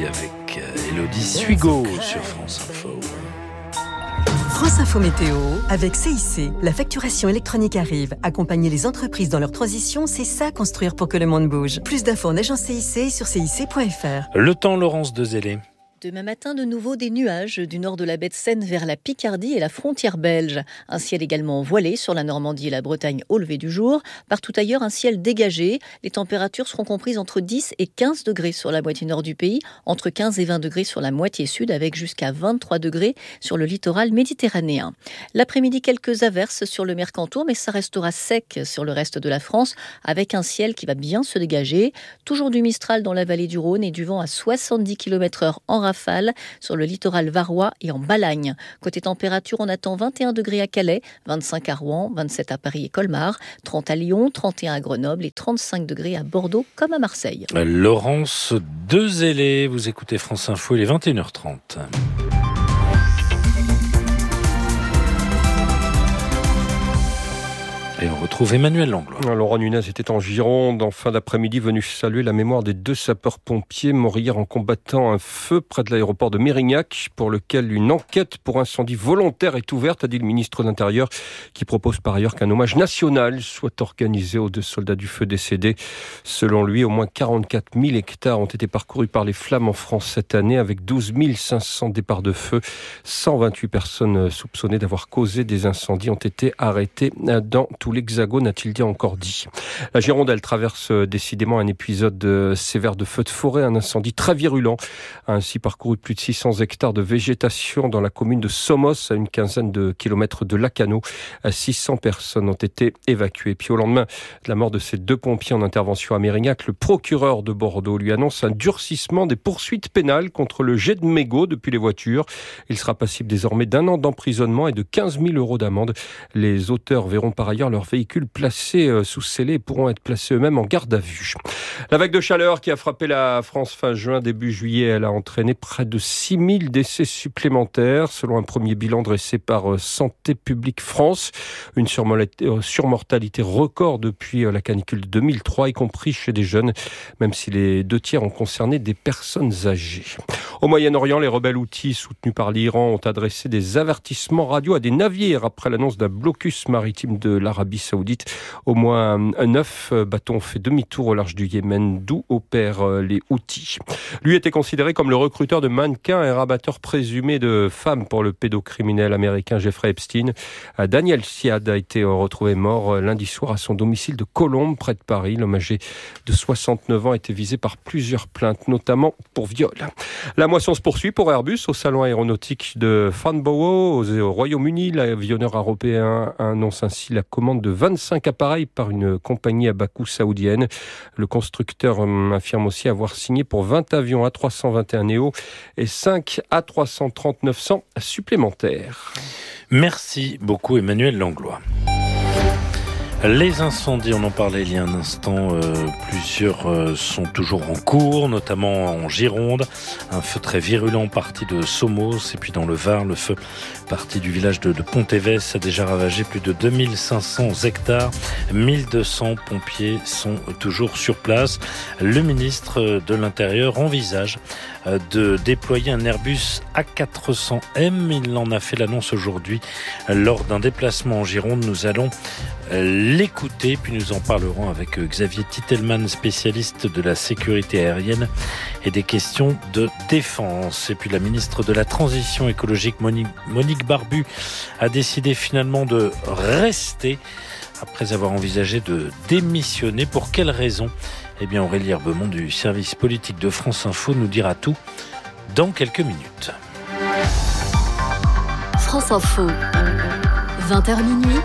avec Élodie Suigo sur France Info. France Info Météo, avec CIC, la facturation électronique arrive. Accompagner les entreprises dans leur transition, c'est ça construire pour que le monde bouge. Plus d'infos en agence CIC sur cic.fr. Le temps, Laurence Dezellé. Demain matin, de nouveau des nuages du nord de la baie de Seine vers la Picardie et la frontière belge. Un ciel également voilé sur la Normandie et la Bretagne au lever du jour. Partout ailleurs, un ciel dégagé. Les températures seront comprises entre 10 et 15 degrés sur la moitié nord du pays, entre 15 et 20 degrés sur la moitié sud, avec jusqu'à 23 degrés sur le littoral méditerranéen. L'après-midi, quelques averses sur le Mercantour, mais ça restera sec sur le reste de la France, avec un ciel qui va bien se dégager. Toujours du Mistral dans la vallée du Rhône et du vent à 70 km/h en rafale sur le littoral varois et en Balagne. Côté température, on attend 21 degrés à Calais, 25 à Rouen, 27 à Paris et Colmar, 30 à Lyon, 31 à Grenoble et 35 degrés à Bordeaux comme à Marseille. Laurence Dezellé, vous écoutez France Info, il est 21h30. Et on retrouve Emmanuel Langlois. Laurent Nunez était en Gironde en fin d'après-midi, venu saluer la mémoire des 2 sapeurs-pompiers morts hier en combattant un feu près de l'aéroport de Mérignac, pour lequel une enquête pour incendie volontaire est ouverte, a dit le ministre de l'Intérieur, qui propose par ailleurs qu'un hommage national soit organisé aux 2 soldats du feu décédés. Selon lui, au moins 44 000 hectares ont été parcourus par les flammes en France cette année, avec 12 500 départs de feu. 128 personnes soupçonnées d'avoir causé des incendies ont été arrêtées dans tout l'Hexagone, a-t-il encore dit. La Gironde, elle traverse décidément un épisode sévère de feu de forêt. Un incendie très virulent a ainsi parcouru plus de 600 hectares de végétation dans la commune de Somos, à une quinzaine de kilomètres de Lacanau. 600 personnes ont été évacuées. Puis au lendemain de la mort de ces 2 pompiers en intervention à Mérignac, le procureur de Bordeaux lui annonce un durcissement des poursuites pénales contre le jet de mégots depuis les voitures. Il sera passible désormais d'1 an d'emprisonnement et de 15 000 € d'amende. Les auteurs verront par ailleurs leurs véhicules placés sous scellés et pourront être placés eux-mêmes en garde à vue. La vague de chaleur qui a frappé la France fin juin, début juillet, elle a entraîné près de 6 000 décès supplémentaires, selon un premier bilan dressé par Santé publique France. Une surmortalité record depuis la canicule de 2003, y compris chez des jeunes, même si les 2 tiers ont concerné des personnes âgées. Au Moyen-Orient, les rebelles houthis soutenus par l'Iran ont adressé des avertissements radio à des navires après l'annonce d'un blocus maritime de l'Arabie Saoudite. Au moins 9 bateaux ont fait demi-tour au large du Yémen, d'où opèrent les Houthis. Lui était considéré comme le recruteur de mannequins et rabatteur présumé de femmes pour le pédocriminel américain Jeffrey Epstein. Daniel Siad a été retrouvé mort lundi soir à son domicile de Colombes, près de Paris. L'homme âgé de 69 ans a été visé par plusieurs plaintes, notamment pour viol. La moisson se poursuit pour Airbus au salon aéronautique de Farnborough au Royaume-Uni. L'avionneur européen annonce ainsi la commande de 25 appareils par une compagnie à bas coût saoudienne. Le constructeur affirme aussi avoir signé pour 20 avions A321neo et 5 A330-900 supplémentaires. Merci beaucoup Emmanuel Langlois. Les incendies, on en parlait il y a un instant, plusieurs sont toujours en cours, notamment en Gironde. Un feu très virulent parti de Somos et puis dans le Var, le feu parti du village de Pont-Évès a déjà ravagé plus de 2500 hectares. 1200 pompiers sont toujours sur place. Le ministre de l'Intérieur envisage de déployer un Airbus A400M. Il en a fait l'annonce aujourd'hui lors d'un déplacement en Gironde. Nous allons l'écouter, puis nous en parlerons avec Xavier Titelman, spécialiste de la sécurité aérienne et des questions de défense. Et puis la ministre de la Transition écologique, Monique Barbu, a décidé finalement de rester après avoir envisagé de démissionner. Pour quelles raisons ? Eh bien, Aurélie Herbemont du service politique de France Info nous dira tout dans quelques minutes. France Info, 20h minuit.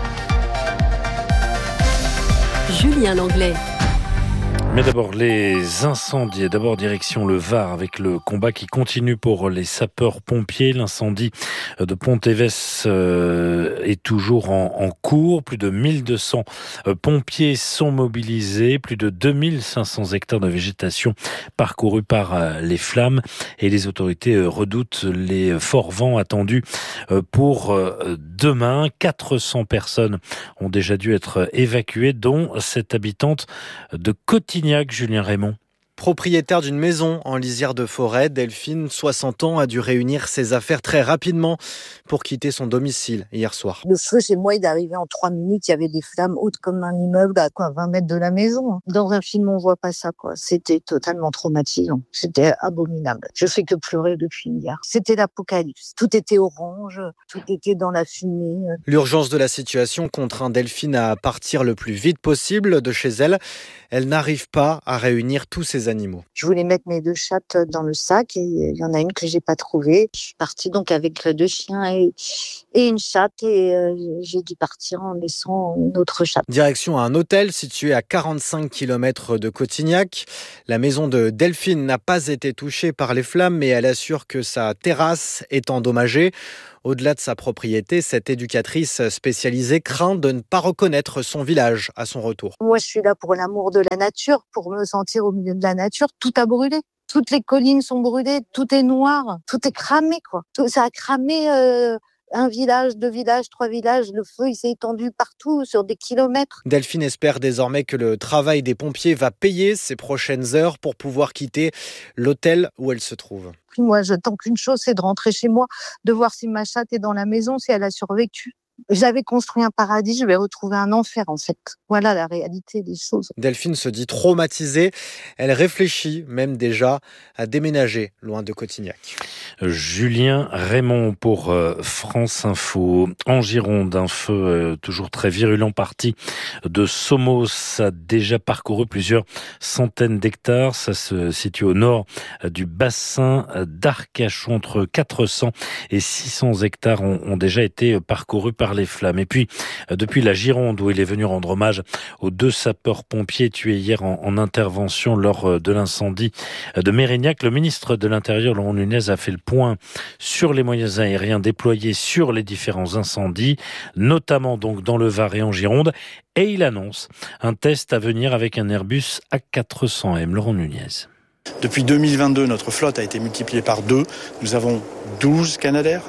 Julien Langlais. Mais d'abord les incendies, d'abord direction le Var avec le combat qui continue pour les sapeurs-pompiers. L'incendie de Pont-Évès est toujours en cours. Plus de 1200 pompiers sont mobilisés, plus de 2500 hectares de végétation parcourus par les flammes et les autorités redoutent les forts vents attendus pour demain. 400 personnes ont déjà dû être évacuées, dont cette habitante de Cotignac, Julien Raymond. Propriétaire d'une maison en lisière de forêt, Delphine, 60 ans, a dû réunir ses affaires très rapidement pour quitter son domicile hier soir. Le feu chez moi, il est arrivé en 3 minutes. Il y avait des flammes hautes comme un immeuble à 20 mètres de la maison. Dans un film, on voit pas ça, quoi. C'était totalement traumatisant. C'était abominable. Je fais que pleurer depuis hier. C'était l'apocalypse. Tout était orange, tout était dans la fumée. L'urgence de la situation contraint Delphine à partir le plus vite possible de chez elle. Elle n'arrive pas à réunir tous ses animaux. Je voulais mettre mes 2 chattes dans le sac et il y en a une que j'ai pas trouvée. Je suis partie donc avec 2 chiens et une chatte et j'ai dû partir en laissant une autre chatte. Direction un hôtel situé à 45 km de Cotignac. La maison de Delphine n'a pas été touchée par les flammes, mais elle assure que sa terrasse est endommagée. Au-delà de sa propriété, cette éducatrice spécialisée craint de ne pas reconnaître son village à son retour. Moi, je suis là pour l'amour de la nature, pour me sentir au milieu de la nature. Tout a brûlé. Toutes les collines sont brûlées, tout est noir, tout est cramé, quoi. Ça a cramé 1 village, 2 villages, 3 villages. Le feu, il s'est étendu partout, sur des kilomètres. Delphine espère désormais que le travail des pompiers va payer ses prochaines heures pour pouvoir quitter l'hôtel où elle se trouve. Moi, j'attends qu'une chose, c'est de rentrer chez moi, de voir si ma chatte est dans la maison, si elle a survécu. J'avais construit un paradis, je vais retrouver un enfer en fait. Voilà la réalité des choses. Delphine se dit traumatisée. Elle réfléchit même déjà à déménager loin de Cotignac. Julien Raymond pour France Info. En Gironde, un feu toujours très virulent parti de Somos a déjà parcouru plusieurs centaines d'hectares. Ça se situe au nord du bassin d'Arcachon. Entre 400 et 600 hectares ont déjà été parcourus par les flammes. Et puis, depuis la Gironde, où il est venu rendre hommage aux 2 sapeurs-pompiers tués hier en intervention lors de l'incendie de Mérignac, le ministre de l'Intérieur, Laurent Nunez, a fait le point sur les moyens aériens déployés sur les différents incendies, notamment donc dans le Var et en Gironde, et il annonce un test à venir avec un Airbus A400M. Laurent Nunez. Depuis 2022, notre flotte a été multipliée par 2. Nous avons 12 Canadair.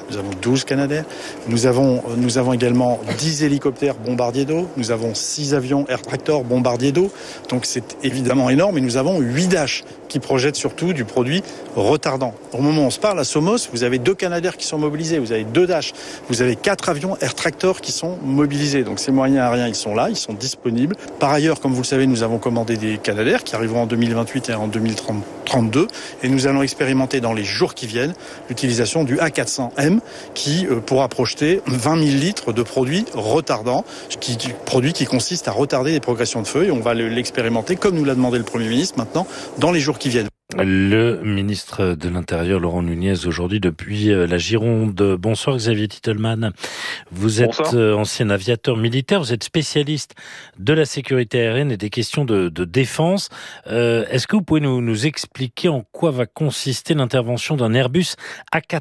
Nous avons également 10 hélicoptères bombardiers d'eau. Nous avons 6 avions Air Tractor bombardiers d'eau. Donc c'est évidemment énorme. Et nous avons 8 Dash qui projettent surtout du produit retardant. Au moment où on se parle, à Somos, vous avez 2 Canadair qui sont mobilisés. Vous avez 2 Dash. Vous avez 4 avions Air Tractor qui sont mobilisés. Donc ces moyens aériens, ils sont là, ils sont disponibles. Par ailleurs, comme vous le savez, nous avons commandé des Canadair qui arriveront en 2028 et en 2032. Et nous allons expérimenter dans les jours qui viennent l'utilisation du A400M qui pourra projeter 20 000 litres de produits retardants, produit qui consiste à retarder les progressions de feu. Et on va l'expérimenter, comme nous l'a demandé le Premier ministre, maintenant, dans les jours qui viennent. Le ministre de l'Intérieur, Laurent Nunez, aujourd'hui depuis la Gironde. Bonsoir Xavier Titelman. Vous êtes ancien aviateur militaire, vous êtes spécialiste de la sécurité aérienne et des questions de défense. Est-ce que vous pouvez nous expliquer en quoi va consister l'intervention d'un Airbus A400M ?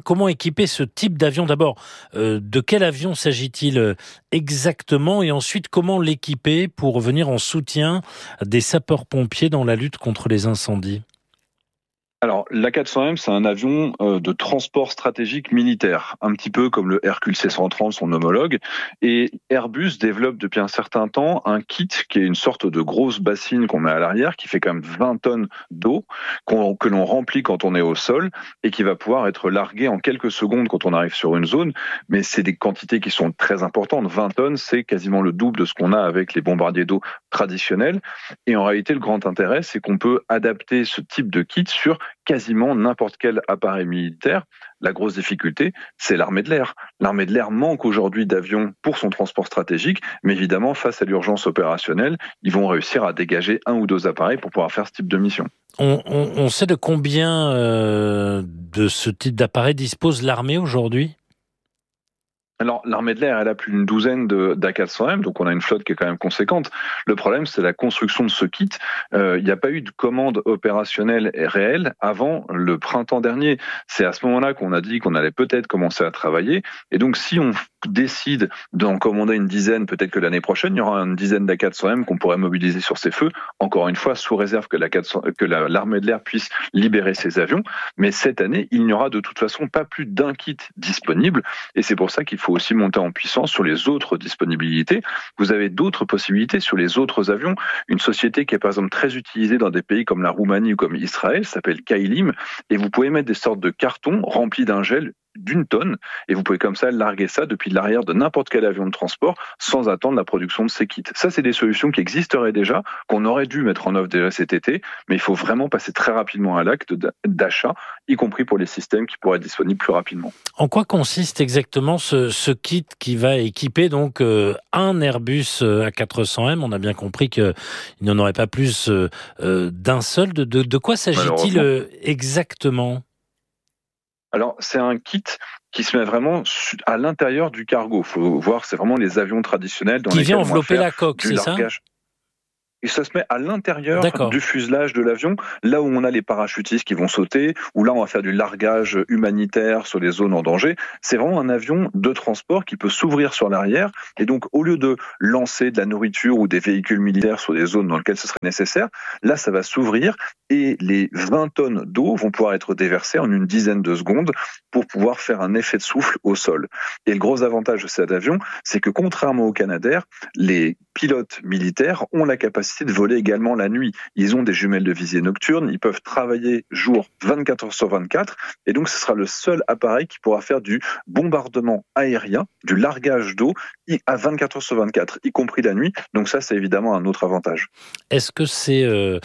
Comment équiper ce type d'avion ? D'abord, de quel avion s'agit-il exactement ? Et ensuite, comment l'équiper pour venir en soutien des sapeurs-pompiers dans la lutte contre les incendies ? Alors, l'A400M, c'est un avion de transport stratégique militaire, un petit peu comme le Hercule C-130, son homologue. Et Airbus développe depuis un certain temps un kit qui est une sorte de grosse bassine qu'on met à l'arrière, qui fait quand même 20 tonnes d'eau, que l'on remplit quand on est au sol et qui va pouvoir être largué en quelques secondes quand on arrive sur une zone. Mais c'est des quantités qui sont très importantes. 20 tonnes, c'est quasiment le double de ce qu'on a avec les bombardiers d'eau traditionnels. Et en réalité, le grand intérêt, c'est qu'on peut adapter ce type de kit sur quasiment n'importe quel appareil militaire. La grosse difficulté, c'est l'armée de l'air. L'armée de l'air manque aujourd'hui d'avions pour son transport stratégique, mais évidemment, face à l'urgence opérationnelle, ils vont réussir à dégager 1 ou 2 appareils pour pouvoir faire ce type de mission. On sait de combien de ce type d'appareil dispose l'armée aujourd'hui ? Alors, l'armée de l'air, elle a plus d'une douzaine d'A400M, donc on a une flotte qui est quand même conséquente. Le problème, c'est la construction de ce kit. Il n'y a pas eu de commande opérationnelle et réelle avant le printemps dernier. C'est à ce moment-là qu'on a dit qu'on allait peut-être commencer à travailler. Et donc, si on décide d'en commander une dizaine, peut-être que l'année prochaine, il y aura une dizaine d'A400M qu'on pourrait mobiliser sur ces feux. Encore une fois, sous réserve que l'armée de l'air puisse libérer ses avions. Mais cette année, il n'y aura de toute façon pas plus d'un kit disponible. Et c'est pour ça qu'il faut faut aussi monter en puissance sur les autres disponibilités. Vous avez d'autres possibilités sur les autres avions. Une société qui est par exemple très utilisée dans des pays comme la Roumanie ou comme Israël s'appelle Kailim, et vous pouvez mettre des sortes de cartons remplis d'un gel d'1 tonne, et vous pouvez comme ça larguer ça depuis l'arrière de n'importe quel avion de transport sans attendre la production de ces kits. Ça, c'est des solutions qui existeraient déjà, qu'on aurait dû mettre en œuvre déjà cet été, mais il faut vraiment passer très rapidement à l'acte d'achat, y compris pour les systèmes qui pourraient être disponibles plus rapidement. En quoi consiste exactement ce kit qui va équiper donc un Airbus A400M? On a bien compris qu'il n'y en aurait pas plus d'un seul. De quoi s'agit-il exactement? Alors, c'est un kit qui se met vraiment à l'intérieur du cargo. Il faut voir, c'est vraiment les avions traditionnels dans qui lesquels vient envelopper la coque, c'est ça? Et ça se met à l'intérieur du fuselage de l'avion, là où on a les parachutistes qui vont sauter, où là on va faire du largage humanitaire sur les zones en danger. C'est vraiment un avion de transport qui peut s'ouvrir sur l'arrière, et donc au lieu de lancer de la nourriture ou des véhicules militaires sur des zones dans lesquelles ce serait nécessaire, là ça va s'ouvrir et les 20 tonnes d'eau vont pouvoir être déversées en une dizaine de secondes pour pouvoir faire un effet de souffle au sol. Et le gros avantage de cet avion, c'est que contrairement au Canadair, les pilotes militaires ont la capacité de voler également la nuit. Ils ont des jumelles de visée nocturne, ils peuvent travailler jour 24 heures sur 24, et donc ce sera le seul appareil qui pourra faire du bombardement aérien, du largage d'eau à 24 heures sur 24, y compris la nuit. Donc ça, c'est évidemment un autre avantage. Est-ce que c'est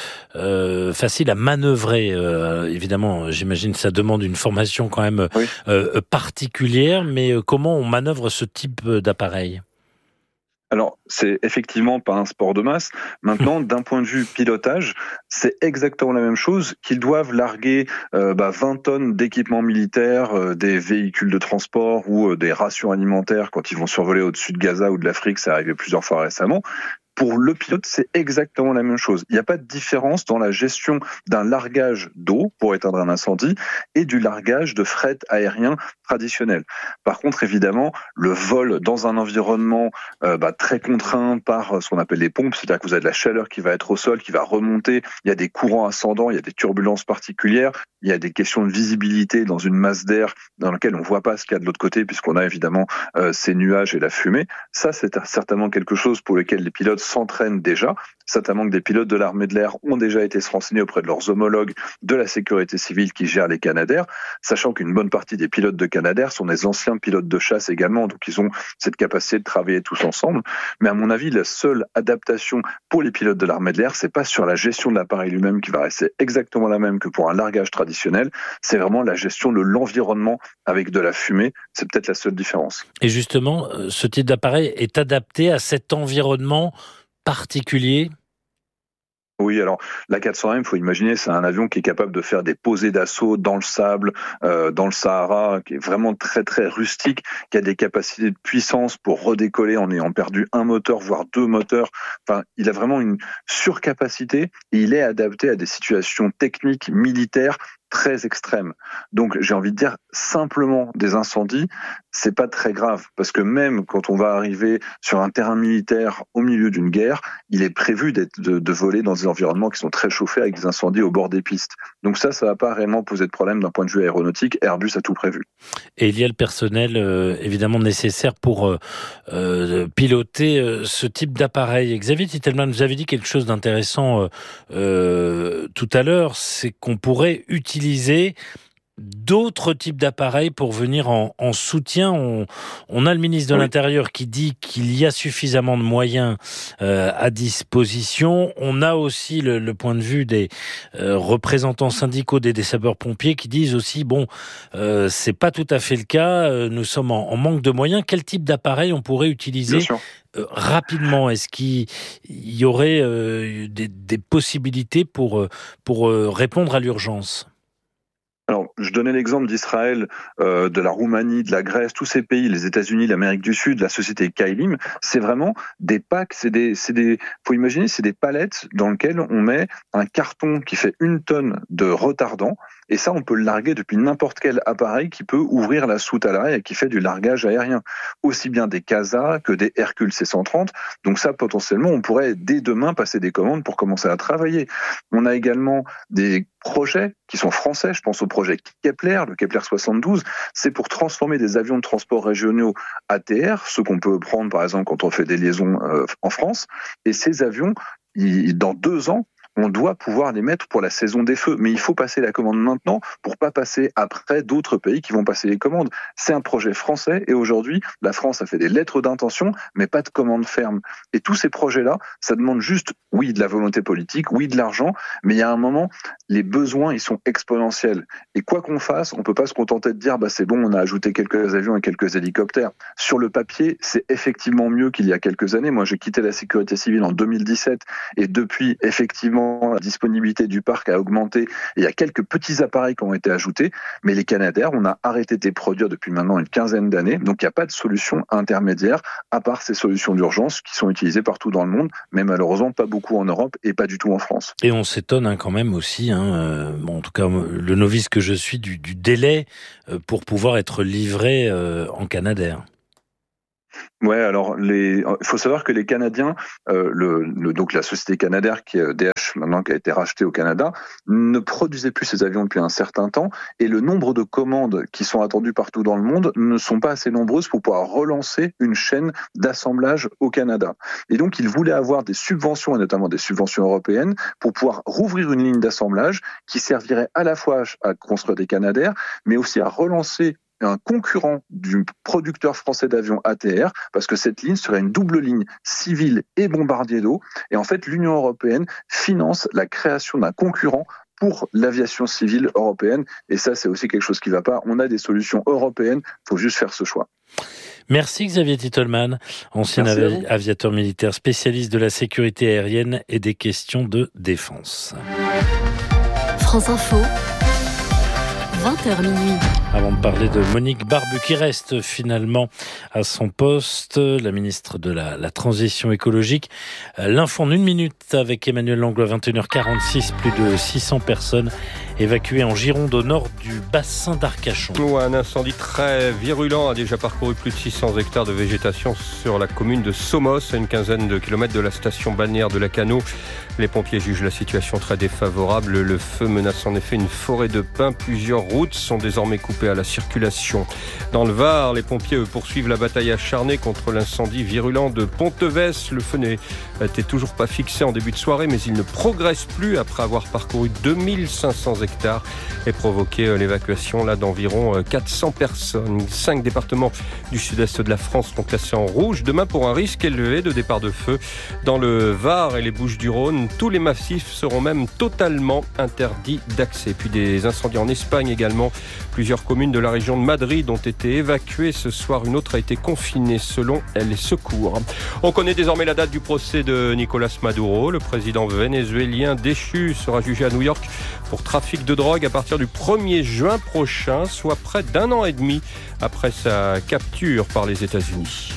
facile à manœuvrer? Évidemment, j'imagine que ça demande une formation quand même particulière, mais comment on manœuvre ce type d'appareil? Alors, c'est effectivement pas un sport de masse. Maintenant, d'un point de vue pilotage, c'est exactement la même chose, qu'ils doivent larguer 20 tonnes d'équipements militaires, des véhicules de transport ou des rations alimentaires quand ils vont survoler au-dessus de Gaza ou de l'Afrique, c'est arrivé plusieurs fois récemment. Pour le pilote, c'est exactement la même chose. Il n'y a pas de différence dans la gestion d'un largage d'eau pour éteindre un incendie et du largage de fret aérien traditionnel. Par contre, évidemment, le vol dans un environnement très contraint par ce qu'on appelle les pompes, c'est-à-dire que vous avez de la chaleur qui va être au sol, qui va remonter, il y a des courants ascendants, il y a des turbulences particulières, il y a des questions de visibilité dans une masse d'air dans laquelle on ne voit pas ce qu'il y a de l'autre côté puisqu'on a évidemment ces nuages et la fumée. Ça, c'est certainement quelque chose pour lequel les pilotes s'entraînent déjà. Certainement que des pilotes de l'armée de l'air ont déjà été se renseigner auprès de leurs homologues de la sécurité civile qui gèrent les Canadair, sachant qu'une bonne partie des pilotes de Canadair sont des anciens pilotes de chasse également, donc ils ont cette capacité de travailler tous ensemble. Mais à mon avis, la seule adaptation pour les pilotes de l'armée de l'air, c'est pas sur la gestion de l'appareil lui-même qui va rester exactement la même que pour un largage traditionnel, c'est vraiment la gestion de l'environnement avec de la fumée, c'est peut-être la seule différence. Et justement, ce type d'appareil est adapté à cet environnement particulier? Oui, alors l'A400M, il faut imaginer, c'est un avion qui est capable de faire des posées d'assaut dans le sable, dans le Sahara, qui est vraiment très très rustique, qui a des capacités de puissance pour redécoller en ayant perdu un moteur, voire 2 moteurs. Enfin, il a vraiment une surcapacité et il est adapté à des situations techniques, militaires, très extrême. Donc j'ai envie de dire simplement des incendies, c'est pas très grave parce que même quand on va arriver sur un terrain militaire au milieu d'une guerre, il est prévu de voler dans des environnements qui sont très chauffés avec des incendies au bord des pistes. Donc ça va pas réellement poser de problème d'un point de vue aéronautique. Airbus a tout prévu. Et il y a le personnel évidemment nécessaire pour piloter ce type d'appareil. Xavier Titelman, vous avez dit quelque chose d'intéressant tout à l'heure, c'est qu'on pourrait utiliser d'autres types d'appareils pour venir en soutien. On a le ministre de l'Intérieur qui dit qu'il y a suffisamment de moyens à disposition. On a aussi le point de vue des représentants syndicaux des sapeurs-pompiers qui disent aussi, c'est pas tout à fait le cas, nous sommes en manque de moyens. Quel type d'appareil on pourrait utiliser rapidement? Est-ce qu'il y aurait des possibilités pour répondre à l'urgence? Alors, je donnais l'exemple d'Israël, de la Roumanie, de la Grèce, tous ces pays, les États-Unis, l'Amérique du Sud, la société Kailim, c'est vraiment des packs, faut imaginer, c'est des palettes dans lesquelles on met un carton qui fait 1 tonne de retardant, Et ça, on peut le larguer depuis n'importe quel appareil qui peut ouvrir la soute à l'arrière et qui fait du largage aérien. Aussi bien des CASA que des Hercule C-130. Donc ça, potentiellement, on pourrait dès demain passer des commandes pour commencer à travailler. On a également des projets qui sont français, je pense au projet Kepler, le Kepler 72, c'est pour transformer des avions de transport régionaux ATR, ceux qu'on peut prendre par exemple quand on fait des liaisons en France, et ces avions, dans 2 ans, on doit pouvoir les mettre pour la saison des feux. Mais il faut passer la commande maintenant pour pas passer après d'autres pays qui vont passer les commandes. C'est un projet français et aujourd'hui, la France a fait des lettres d'intention, mais pas de commande ferme. Et tous ces projets-là, ça demande juste, oui, de la volonté politique, oui, de l'argent, mais il y a un moment, les besoins, ils sont exponentiels. Et quoi qu'on fasse, on peut pas se contenter de dire, c'est bon, on a ajouté quelques avions et quelques hélicoptères. Sur le papier, c'est effectivement mieux qu'il y a quelques années. Moi, j'ai quitté la sécurité civile en 2017 et depuis, effectivement, la disponibilité du parc a augmenté et il y a quelques petits appareils qui ont été ajoutés, mais les Canadair, on a arrêté de les produire depuis maintenant une 15aine d'années, donc il n'y a pas de solution intermédiaire à part ces solutions d'urgence qui sont utilisées partout dans le monde, mais malheureusement pas beaucoup en Europe et pas du tout en France. Et on s'étonne quand même aussi, en tout cas le novice que je suis, du délai pour pouvoir être livré en Canadair. Ouais, alors il faut savoir que les Canadiens, donc la société Canadair qui est DH maintenant qui a été rachetée au Canada, ne produisait plus ces avions depuis un certain temps et le nombre de commandes qui sont attendues partout dans le monde ne sont pas assez nombreuses pour pouvoir relancer une chaîne d'assemblage au Canada. Et donc ils voulaient avoir des subventions et notamment des subventions européennes pour pouvoir rouvrir une ligne d'assemblage qui servirait à la fois à construire des Canadair, mais aussi à relancer un concurrent du producteur français d'avions ATR, parce que cette ligne serait une double ligne civile et bombardier d'eau. Et en fait, l'Union européenne finance la création d'un concurrent pour l'aviation civile européenne. Et ça, c'est aussi quelque chose qui ne va pas. On a des solutions européennes, il faut juste faire ce choix. Merci Xavier Titelman, ancien aviateur militaire, spécialiste de la sécurité aérienne et des questions de défense. France Info, 20h minuit. Avant de parler de Monique Barbu, qui reste finalement à son poste, la ministre de la Transition écologique. L'info en 1 minute avec Emmanuel Langlois, 21h46, plus de 600 personnes évacuées en Gironde, au nord du bassin d'Arcachon. Un incendie très virulent a déjà parcouru plus de 600 hectares de végétation sur la commune de Somos, à une quinzaine de kilomètres de la station balnéaire de Lacanau. Les pompiers jugent la situation très défavorable. Le feu menace en effet une forêt de pins. Plusieurs routes sont désormais coupées à la circulation. Dans le Var, les pompiers poursuivent la bataille acharnée contre l'incendie virulent de Pontevès. Le feu n'était toujours pas fixé en début de soirée, mais il ne progresse plus après avoir parcouru 2500 hectares et provoqué l'évacuation d'environ 400 personnes. 5 départements du sud-est de la France sont classés en rouge demain pour un risque élevé de départ de feu. Dans le Var et les Bouches-du-Rhône, tous les massifs seront même totalement interdits d'accès. Puis des incendies en Espagne également. Plusieurs communes de la région de Madrid ont été évacuées. Ce soir, une autre a été confinée selon les secours. On connaît désormais la date du procès de Nicolas Maduro. Le président vénézuélien déchu sera jugé à New York pour trafic de drogue à partir du 1er juin prochain, soit près d'1 an et demi après sa capture par les États-Unis.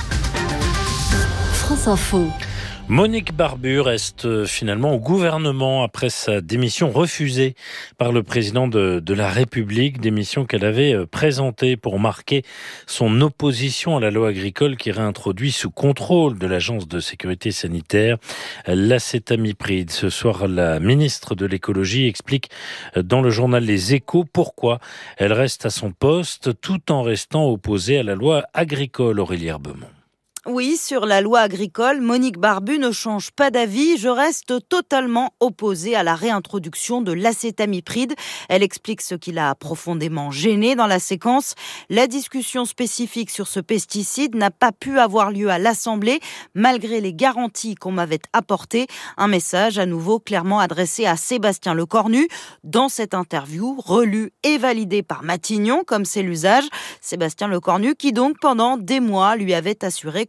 France Info. Monique Barbu reste finalement au gouvernement après sa démission refusée par le président de la République, démission qu'elle avait présentée pour marquer son opposition à la loi agricole qui réintroduit sous contrôle de l'Agence de sécurité sanitaire l'acétamipride. Ce soir, la ministre de l'écologie explique dans le journal Les Échos pourquoi elle reste à son poste tout en restant opposée à la loi agricole. Aurélie Herbemont. Oui, sur la loi agricole, Monique Barbu ne change pas d'avis. Je reste totalement opposée à la réintroduction de l'acétamipride. Elle explique ce qui l'a profondément gênée dans la séquence. La discussion spécifique sur ce pesticide n'a pas pu avoir lieu à l'Assemblée, malgré les garanties qu'on m'avait apportées. Un message à nouveau clairement adressé à Sébastien Lecornu. Dans cette interview, relue et validée par Matignon, comme c'est l'usage. Sébastien Lecornu qui donc pendant des mois lui avait assuré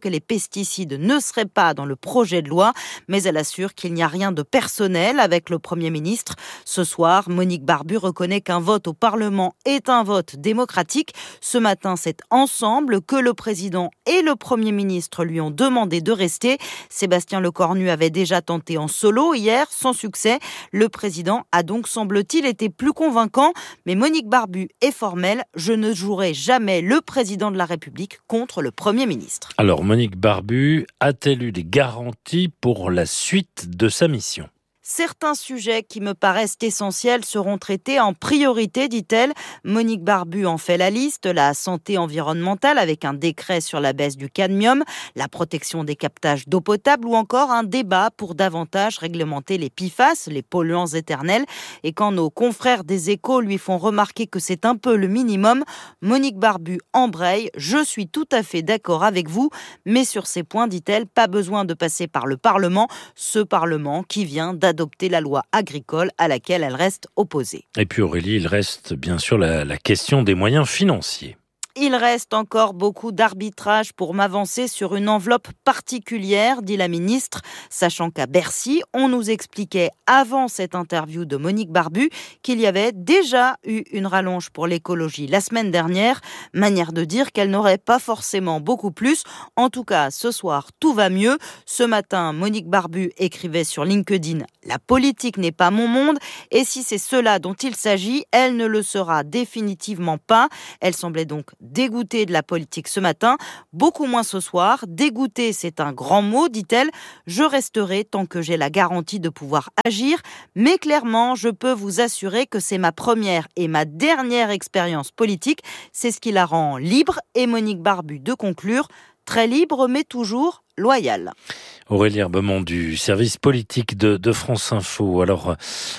que les pesticides ne seraient pas dans le projet de loi, mais elle assure qu'il n'y a rien de personnel avec le Premier ministre. Ce soir, Monique Barbu reconnaît qu'un vote au Parlement est un vote démocratique. Ce matin, c'est ensemble que le président et le Premier ministre lui ont demandé de rester. Sébastien Lecornu avait déjà tenté en solo hier, sans succès. Le président a donc, semble-t-il, été plus convaincant. Mais Monique Barbu est formelle. Je ne jouerai jamais le président de la République contre le Premier ministre. Alors, Monique Barbu a-t-elle eu des garanties pour la suite de sa mission ? Certains sujets qui me paraissent essentiels seront traités en priorité, dit-elle. Monique Barbu en fait la liste, la santé environnementale avec un décret sur la baisse du cadmium, la protection des captages d'eau potable ou encore un débat pour davantage réglementer les PFAS, les polluants éternels. Et quand nos confrères des Échos lui font remarquer que c'est un peu le minimum, Monique Barbu embraye. Je suis tout à fait d'accord avec vous, mais sur ces points, dit-elle, pas besoin de passer par le Parlement, ce Parlement qui vient d'adopter la loi agricole à laquelle elle reste opposée. Et puis Aurélie, il reste bien sûr la question des moyens financiers. Il reste encore beaucoup d'arbitrage pour m'avancer sur une enveloppe particulière, dit la ministre, sachant qu'à Bercy, on nous expliquait avant cette interview de Monique Barbu qu'il y avait déjà eu une rallonge pour l'écologie la semaine dernière, manière de dire qu'elle n'aurait pas forcément beaucoup plus. En tout cas, ce soir, tout va mieux. Ce matin, Monique Barbu écrivait sur LinkedIn « La politique n'est pas mon monde » et si c'est cela dont il s'agit, elle ne le sera définitivement pas. Elle semblait donc dégoûtée de la politique ce matin, beaucoup moins ce soir. Dégoûtée, c'est un grand mot, dit-elle. Je resterai tant que j'ai la garantie de pouvoir agir, mais clairement, je peux vous assurer que c'est ma première et ma dernière expérience politique. C'est ce qui la rend libre et Monique Barbu de conclure, très libre mais toujours loyale. Aurélie Herbemont du service politique de France Info. Alors,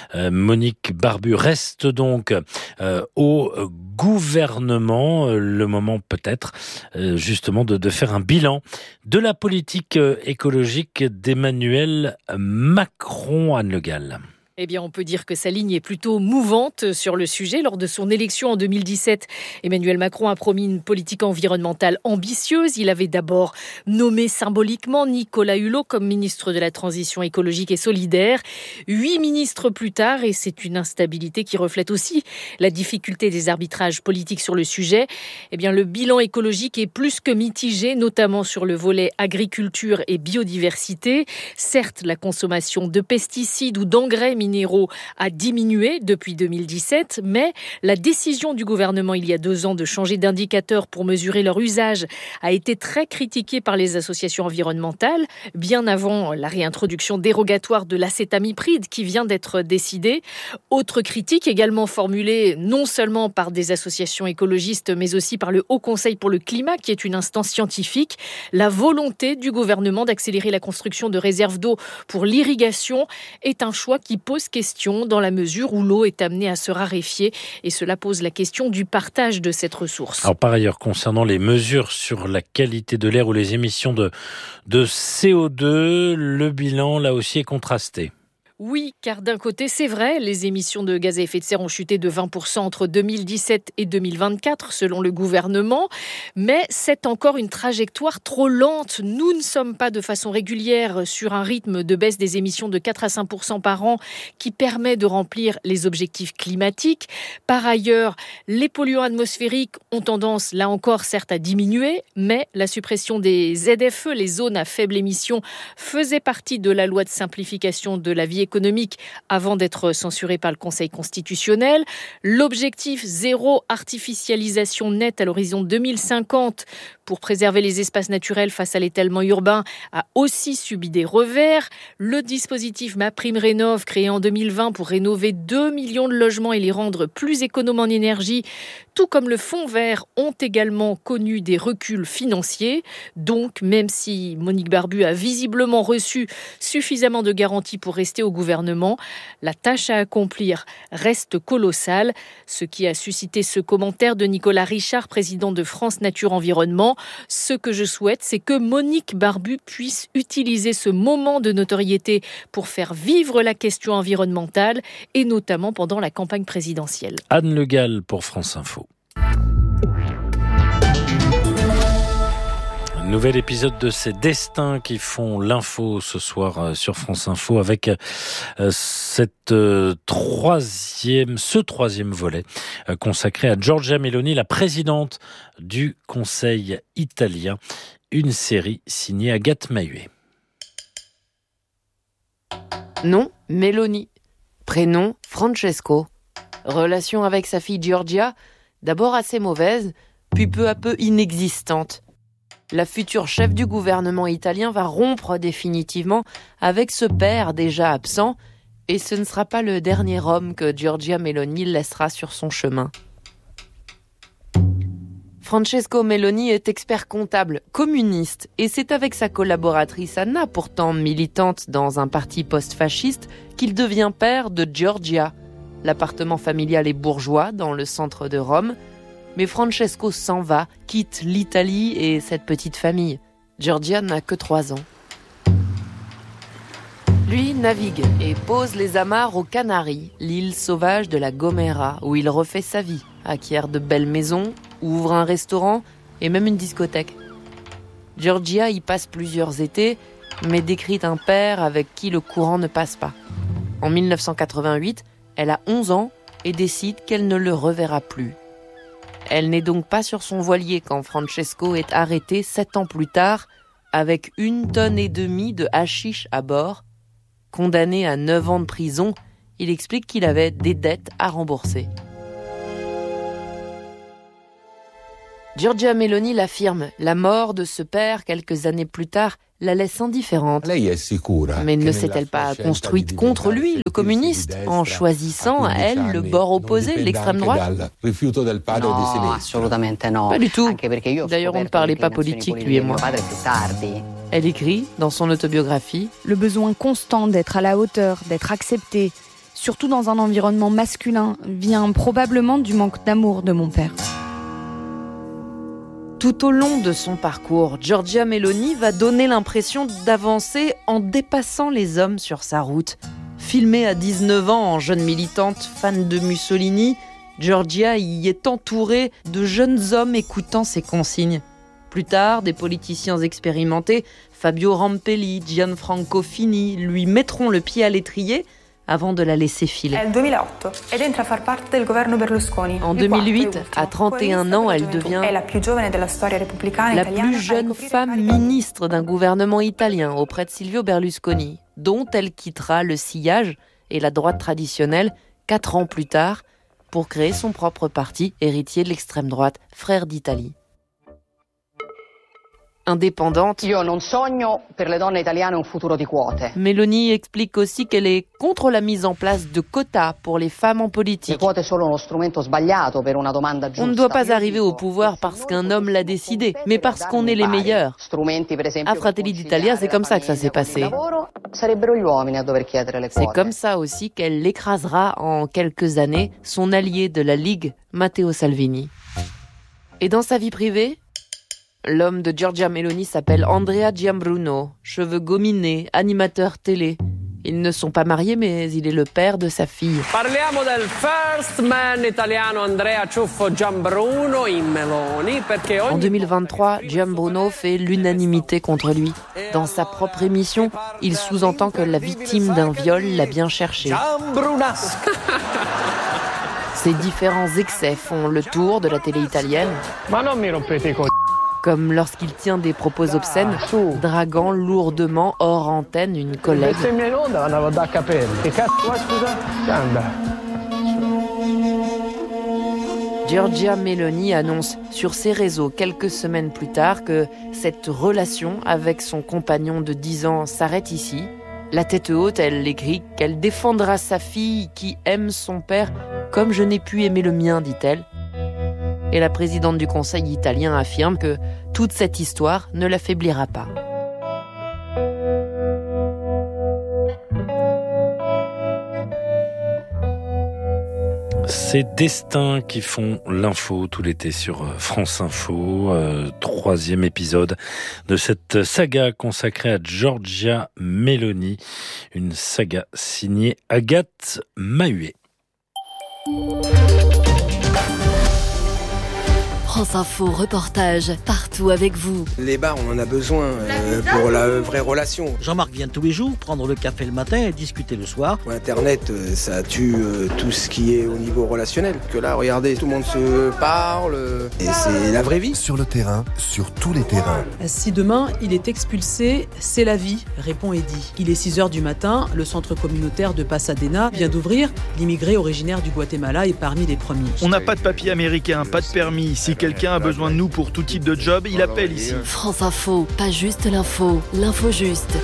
Monique Barbu reste donc au gouvernement. Le moment peut-être justement de faire un bilan de la politique écologique d'Emmanuel Macron. Anne Le Gall. Eh bien, on peut dire que sa ligne est plutôt mouvante sur le sujet. Lors de son élection en 2017, Emmanuel Macron a promis une politique environnementale ambitieuse. Il avait d'abord nommé symboliquement Nicolas Hulot comme ministre de la Transition écologique et solidaire. 8 ministres plus tard, et c'est une instabilité qui reflète aussi la difficulté des arbitrages politiques sur le sujet, eh bien, le bilan écologique est plus que mitigé, notamment sur le volet agriculture et biodiversité. Certes, la consommation de pesticides ou d'engrais minéraux a diminué depuis 2017, mais la décision du gouvernement il y a 2 ans de changer d'indicateur pour mesurer leur usage a été très critiquée par les associations environnementales, bien avant la réintroduction dérogatoire de l'acétamipride qui vient d'être décidée. Autre critique également formulée non seulement par des associations écologistes, mais aussi par le Haut Conseil pour le climat, qui est une instance scientifique, la volonté du gouvernement d'accélérer la construction de réserves d'eau pour l'irrigation est un choix qui pose question dans la mesure où l'eau est amenée à se raréfier et cela pose la question du partage de cette ressource. Alors par ailleurs, concernant les mesures sur la qualité de l'air ou les émissions de CO2, le bilan là aussi est contrasté. Oui, car d'un côté, c'est vrai, les émissions de gaz à effet de serre ont chuté de 20% entre 2017 et 2024, selon le gouvernement. Mais c'est encore une trajectoire trop lente. Nous ne sommes pas de façon régulière sur un rythme de baisse des émissions de 4 à 5% par an qui permet de remplir les objectifs climatiques. Par ailleurs, les polluants atmosphériques ont tendance, là encore, certes à diminuer, mais la suppression des ZFE, les zones à faible émission, faisait partie de la loi de simplification de la vie économique avant d'être censuré par le Conseil constitutionnel. L'objectif zéro artificialisation nette à l'horizon 2050 pour préserver les espaces naturels face à l'étalement urbain a aussi subi des revers. Le dispositif MaPrimeRénov', créé en 2020 pour rénover 2 millions de logements et les rendre plus économes en énergie, tout comme le Fonds vert, ont également connu des reculs financiers. Donc, même si Monique Barbu a visiblement reçu suffisamment de garanties pour rester au gouvernement, la tâche à accomplir reste colossale, ce qui a suscité ce commentaire de Nicolas Richard, président de France Nature Environnement. Ce que je souhaite, c'est que Monique Barbu puisse utiliser ce moment de notoriété pour faire vivre la question environnementale et notamment pendant la campagne présidentielle. Anne Le Gall pour France Info. Nouvel épisode de ces destins qui font l'info ce soir sur France Info avec ce troisième volet consacré à Giorgia Meloni, la présidente du Conseil italien. Une série signée Agathe Mahuet. Nom, Meloni. Prénom, Francesco. Relation avec sa fille Giorgia, d'abord assez mauvaise, puis peu à peu inexistante. La future chef du gouvernement italien va rompre définitivement avec ce père déjà absent, et ce ne sera pas le dernier homme que Giorgia Meloni laissera sur son chemin. Francesco Meloni est expert comptable, communiste, et c'est avec sa collaboratrice Anna, pourtant militante dans un parti post-fasciste, qu'il devient père de Giorgia. L'appartement familial est bourgeois dans le centre de Rome, mais Francesco s'en va, quitte l'Italie et cette petite famille. Giorgia n'a que 3 ans. Lui navigue et pose les amarres aux Canaries, l'île sauvage de la Gomera, où il refait sa vie, acquiert de belles maisons, ouvre un restaurant et même une discothèque. Giorgia y passe plusieurs étés, mais décrit un père avec qui le courant ne passe pas. En 1988, elle a 11 ans et décide qu'elle ne le reverra plus. Elle n'est donc pas sur son voilier quand Francesco est arrêté 7 ans plus tard avec 1,5 tonne de hashish à bord. Condamné à 9 ans de prison, il explique qu'il avait des dettes à rembourser. Giorgia Meloni l'affirme, la mort de ce père quelques années plus tard la laisse indifférente. Mais ne s'est-elle pas construite contre lui, le communiste, en choisissant, elle, le bord opposé, l'extrême droite? Non, assolutamente no. Pas du tout. D'ailleurs, on ne parlait pas politique, lui et moi. Elle écrit, dans son autobiographie, « Le besoin constant d'être à la hauteur, d'être accepté, surtout dans un environnement masculin, vient probablement du manque d'amour de mon père. » Tout au long de son parcours, Giorgia Meloni va donner l'impression d'avancer en dépassant les hommes sur sa route. Filmée à 19 ans en jeune militante fan de Mussolini, Giorgia y est entourée de jeunes hommes écoutant ses consignes. Plus tard, des politiciens expérimentés, Fabio Rampelli, Gianfranco Fini, lui mettront le pied à l'étrier avant de la laisser filer. En 2008, à 31 ans, elle devient la plus jeune femme ministre d'un gouvernement italien auprès de Silvio Berlusconi, dont elle quittera le sillage et la droite traditionnelle 4 ans plus tard pour créer son propre parti, héritier de l'extrême droite, Frères d'Italie. Indépendante, Meloni explique aussi qu'elle est contre la mise en place de quotas pour les femmes en politique. On ne doit pas arriver au pouvoir parce qu'un homme l'a décidé, mais parce qu'on est les meilleurs. À Fratelli d'Italia, c'est comme ça que ça s'est passé. C'est comme ça aussi qu'elle écrasera en quelques années son allié de la Ligue, Matteo Salvini. Et dans sa vie privée, l'homme de Giorgia Meloni s'appelle Andrea Giambruno, cheveux gominés, animateur télé. Ils ne sont pas mariés, mais il est le père de sa fille. Parliamo del first man italiano Andrea Ciuffo Giambruno in Meloni perché En 2023, Giambruno fait l'unanimité contre lui. Dans sa propre émission, il sous-entend que la victime d'un viol l'a bien cherché. Ces différents excès font le tour de la télé italienne. Comme lorsqu'il tient des propos obscènes, draguant lourdement hors antenne une collègue. Giorgia Meloni annonce sur ses réseaux quelques semaines plus tard que cette relation avec son compagnon de 10 ans s'arrête ici. La tête haute, elle écrit qu'elle défendra sa fille qui aime son père comme je n'ai pu aimer le mien, dit-elle. Et la présidente du Conseil italien affirme que toute cette histoire ne l'affaiblira pas. Ces destins qui font l'info tout l'été sur France Info, troisième épisode de cette saga consacrée à Giorgia Meloni, une saga signée Agathe Mahuet. France Info reportage, partout avec vous. Les bars, on en a besoin pour la vraie relation. Jean-Marc vient tous les jours prendre le café le matin et discuter le soir. Internet, ça tue tout ce qui est au niveau relationnel. Que là, regardez, tout le monde se parle et c'est la vraie vie. Sur le terrain, sur tous les terrains. Si demain, il est expulsé, c'est la vie, répond Eddy. Il est 6h du matin, le centre communautaire de Pasadena vient d'ouvrir. L'immigré originaire du Guatemala est parmi les premiers. On n'a pas de papier américain, pas de permis. Si quelqu'un a besoin de nous pour tout type de job, il appelle ici. France Info, pas juste l'info, l'info juste.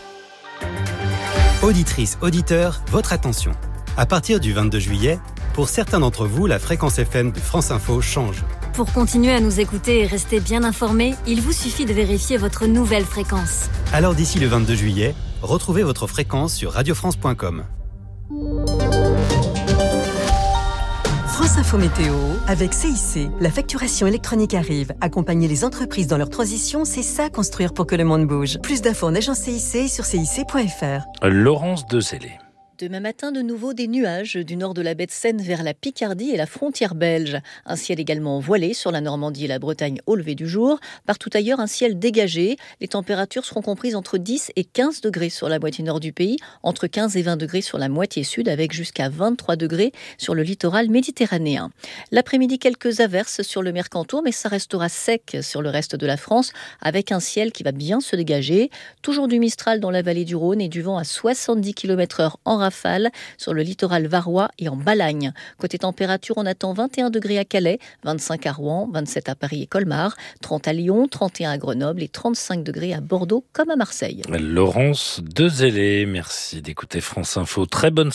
Auditrices, auditeurs, votre attention. À partir du 22 juillet, pour certains d'entre vous, la fréquence FM de France Info change. Pour continuer à nous écouter et rester bien informés, il vous suffit de vérifier votre nouvelle fréquence. Alors d'ici le 22 juillet, retrouvez votre fréquence sur radiofrance.com. France Info Météo, avec CIC, la facturation électronique arrive. Accompagner les entreprises dans leur transition, c'est ça construire pour que le monde bouge. Plus d'infos en agence CIC sur cic.fr. Laurence Dezellé. Demain matin, de nouveau des nuages du nord de la baie de Seine vers la Picardie et la frontière belge. Un ciel également voilé sur la Normandie et la Bretagne au lever du jour. Partout ailleurs, un ciel dégagé. Les températures seront comprises entre 10 et 15 degrés sur la moitié nord du pays, entre 15 et 20 degrés sur la moitié sud, avec jusqu'à 23 degrés sur le littoral méditerranéen. L'après-midi, quelques averses sur le Mercantour, mais ça restera sec sur le reste de la France, avec un ciel qui va bien se dégager. Toujours du Mistral dans la vallée du Rhône et du vent à 70 km/h en rafale sur le littoral varois et en Balagne. Côté température, on attend 21 degrés à Calais, 25 à Rouen, 27 à Paris et Colmar, 30 à Lyon, 31 à Grenoble et 35 degrés à Bordeaux comme à Marseille. Laurence Dezellé, merci d'écouter France Info. Très bonne